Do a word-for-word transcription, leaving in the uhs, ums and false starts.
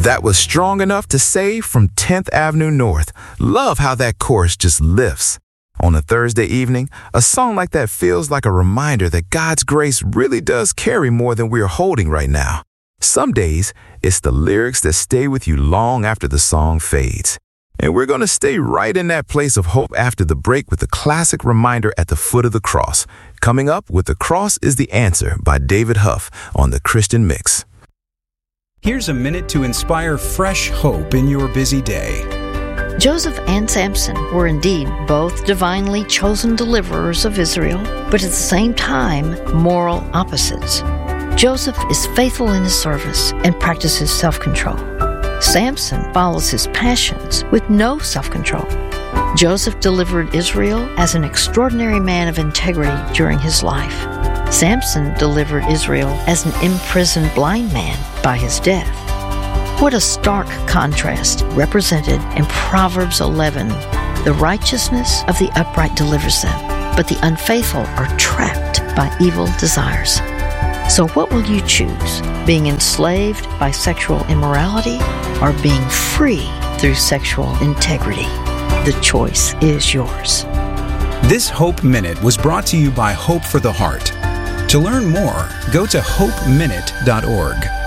that was strong enough to save from tenth Avenue North. Love how that chorus just lifts. On a Thursday evening, a song like that feels like a reminder that God's grace really does carry more than we are holding right now. Some days, it's the lyrics that stay with you long after the song fades. And we're going to stay right in that place of hope after the break with a classic reminder at the foot of the cross. Coming up with The Cross is the Answer by David Huff on The Christian Mix. Here's a minute to inspire fresh hope in your busy day. Joseph and Samson were indeed both divinely chosen deliverers of Israel, but at the same time, moral opposites. Joseph is faithful in his service and practices self-control. Samson follows his passions with no self-control. Joseph delivered Israel as an extraordinary man of integrity during his life. Samson delivered Israel as an imprisoned blind man by his death. What a stark contrast represented in Proverbs eleven. The righteousness of the upright delivers them, but the unfaithful are trapped by evil desires. So what will you choose? Being enslaved by sexual immorality or being free through sexual integrity? The choice is yours. This Hope Minute was brought to you by Hope for the Heart. To learn more, go to hope minute dot org.